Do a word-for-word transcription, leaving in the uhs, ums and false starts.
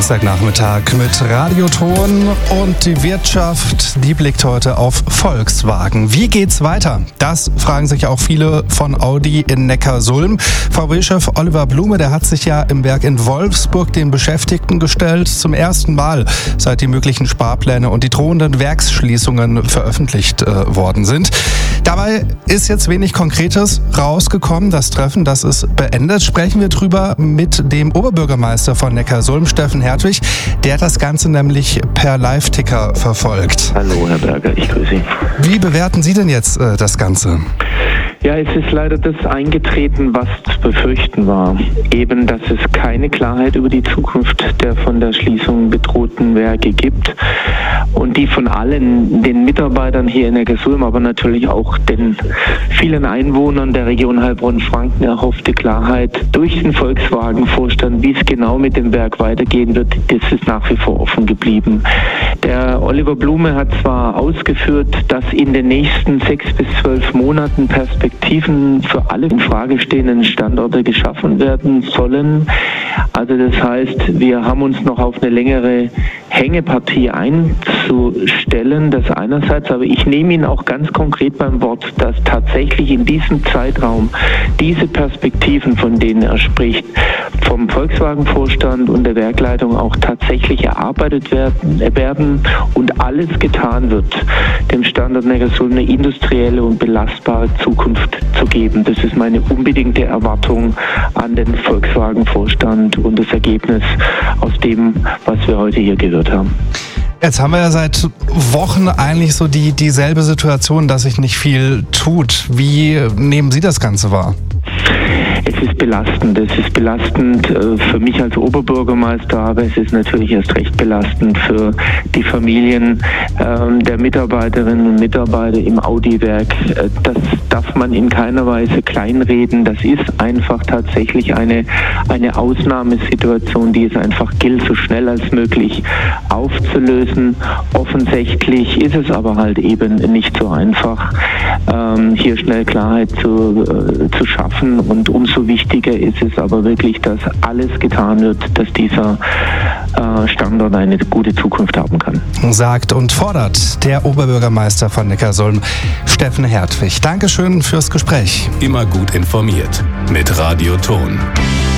Dienstagnachmittag mit Radioton und die Wirtschaft, die blickt heute auf Volkswagen. Wie geht's weiter? Das fragen sich auch viele von Audi in Neckarsulm. V W-Chef Oliver Blume, der hat sich ja im Werk in Wolfsburg den Beschäftigten gestellt. Zum ersten Mal, seit die möglichen Sparpläne und die drohenden Werksschließungen veröffentlicht äh, worden sind. Dabei ist jetzt wenig Konkretes rausgekommen. Das Treffen, das ist beendet. Sprechen wir drüber mit dem Oberbürgermeister von Neckarsulm, Steffen Hertwig. Der hat das Ganze nämlich per Live-Ticker verfolgt. Hallo, Herr Berger, ich grüße Sie. Wie bewerten Sie denn jetzt äh, das Ganze? Ja, es ist leider das eingetreten, was zu befürchten war. Eben, dass es keine Klarheit über die Zukunft der von der Schließung bedrohten Werke gibt und die von allen, den Mitarbeitern hier in Neckarsulm, aber natürlich auch den vielen Einwohnern der Region Heilbronn-Franken erhoffte Klarheit durch den Volkswagen-Vorstand, wie es genau mit dem Werk weitergehen wird, das ist nach wie vor offen geblieben. Der Oliver Blume hat zwar ausgeführt, dass in den nächsten sechs bis zwölf Monaten Perspektiven für alle in Frage stehenden Standorte geschaffen werden sollen. Also das heißt, wir haben uns noch auf eine längere Hängepartie einzustellen, das einerseits, aber ich nehme ihn auch ganz konkret beim Wort, dass tatsächlich in diesem Zeitraum diese Perspektiven, von denen er spricht, vom Volkswagen-Vorstand und der Werkleitung auch tatsächlich erarbeitet werden, werden und alles getan wird, dem Standort Neckarsulm eine industrielle und belastbare Zukunft zu geben. Das ist meine unbedingte Erwartung an den Volkswagen-Vorstand und das Ergebnis aus dem, was wir heute hier gehört haben. Jetzt haben wir ja seit Wochen eigentlich so die dieselbe Situation, dass sich nicht viel tut. Wie nehmen Sie das Ganze wahr? Es ist belastend. Es ist belastend für mich als Oberbürgermeister, aber es ist natürlich erst recht belastend für die Familien der Mitarbeiterinnen und Mitarbeiter im Audi-Werk. Das darf man in keiner Weise kleinreden. Das ist einfach tatsächlich eine, eine Ausnahmesituation, die es einfach gilt, so schnell als möglich aufzulösen. Offensichtlich ist es aber halt eben nicht so einfach, hier schnell Klarheit zu, zu schaffen, und umso wichtiger ist es aber wirklich, dass alles getan wird, dass dieser äh, Standort eine gute Zukunft haben kann. Sagt und fordert der Oberbürgermeister von Neckarsulm, Steffen Hertwig. Dankeschön fürs Gespräch. Immer gut informiert mit Radioton.